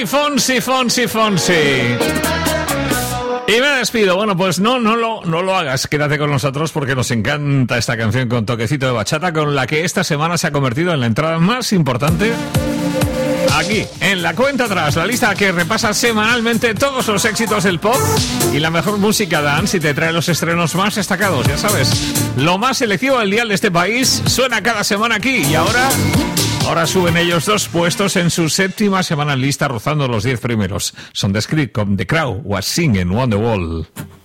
Fonsi. Y me despido. Bueno, pues no lo hagas. Quédate con nosotros porque nos encanta esta canción con toquecito de bachata, con la que esta semana se ha convertido en la entrada más importante aquí, en la cuenta atrás, la lista que repasa semanalmente todos los éxitos del pop y la mejor música dance y te trae los estrenos más destacados, ya sabes. Lo más selectivo del dial de este país suena cada semana aquí y ahora suben ellos 2 puestos en su 7ª semana en lista, rozando los 10 primeros. Son The Script con The Crowd Was Singing on the Wall.